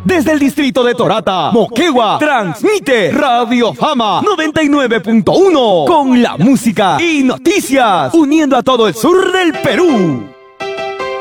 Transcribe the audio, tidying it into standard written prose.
Desde el distrito de Torata, Moquegua, transmite Radio Fama 99.1 con la música y noticias, uniendo a todo el sur del Perú.